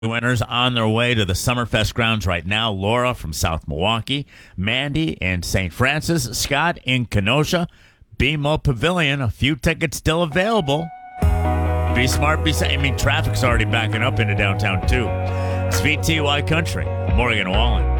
Winners on their way to the Summerfest grounds right now. Laura from South Milwaukee, Mandy in St. Francis, Scott in Kenosha, BMO Pavilion. A few tickets still available. Be smart, be safe. I mean, traffic's already backing up into downtown, too. It's VTY Country, Morgan Wallen.